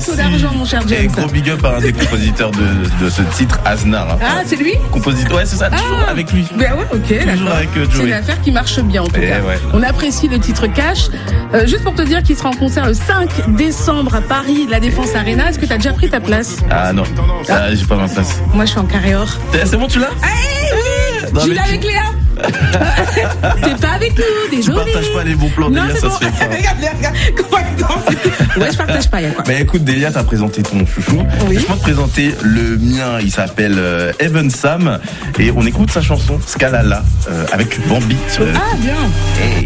morceau d'argent, mon cher Et James. gros big up à un des compositeurs de ce titre, Aznar. Hein. Ah, c'est lui? Compositeur, ouais, c'est ça, toujours avec lui. Ben ouais, ok, Toujours d'accord. avec C'est Joey. une affaire qui marche bien en tout Eh cas. ouais. On apprécie le titre Cash. Juste pour te dire qu'il sera en concert le 5 décembre à Paris, la Défense Arena. Est-ce que tu as déjà pris ta place? Ah non, ça, j'ai pas ma place. Moi, je suis en carré or. C'est bon, tu l'as? Non, J'y mais vais avec Léa. T'es pas avec nous, tu désolé. partages pas les bons plans, Non, Delia, c'est ça bon. se fait pas. Regarde, comment il danse. Ouais, je partage pas, y'a quoi. Mais écoute, Delia, t'as présenté ton chouchou. Oui. Je peux te présenter le mien, il s'appelle Evan Sam. Et on écoute sa chanson Scalala avec Bambi. Ah, bien.